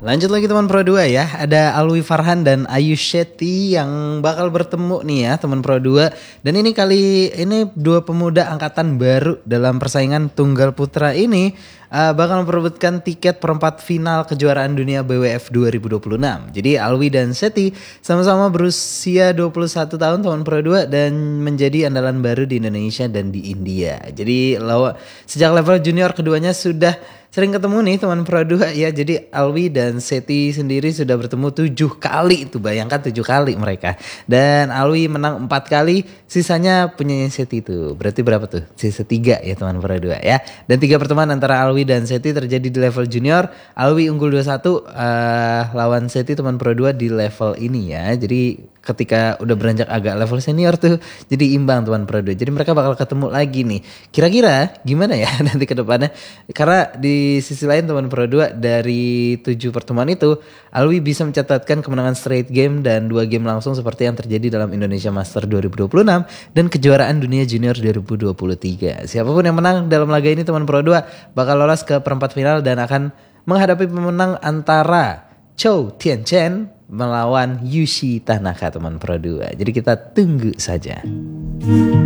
Lanjut lagi teman Pro 2 ya. Ada Alwi Farhan dan Ayu Shetty yang bakal bertemu nih ya teman Pro 2. Dan ini kali ini dua pemuda angkatan baru dalam persaingan tunggal putra ini bakal memperebutkan tiket perempat final kejuaraan dunia BWF 2026. Jadi Alwi dan Shetty sama-sama berusia 21 tahun teman Pro 2 dan menjadi andalan baru di Indonesia dan di India. Jadi sejak level junior keduanya sudah sering ketemu nih teman Pro 2 ya. Jadi Alwi dan Shetty sendiri sudah bertemu 7 kali. Itu bayangkan 7 kali mereka. Dan Alwi menang 4 kali. Sisanya punyanya Shetty itu. Berarti berapa tuh? Sisa 3 ya teman Pro 2 ya. Dan 3 pertemuan antara Alwi dan Shetty terjadi di level junior. Alwi unggul 2-1 lawan Shetty teman Pro 2 di level ini ya. Jadi ketika udah beranjak agak level senior tuh jadi imbang teman Pro 2. Jadi mereka bakal ketemu lagi nih. Kira-kira gimana ya nanti ke depannya? Karena di sisi lain teman Pro 2 dari 7 pertemuan itu Alwi bisa mencatatkan kemenangan straight game dan 2 game langsung seperti yang terjadi dalam Indonesia Master 2026 dan kejuaraan dunia junior 2023. Siapapun yang menang dalam laga ini teman Pro 2 bakal lolos ke perempat final dan akan menghadapi pemenang antara Chou Tianchen melawan Yushi Tanaka teman Pro 2. Jadi kita tunggu saja.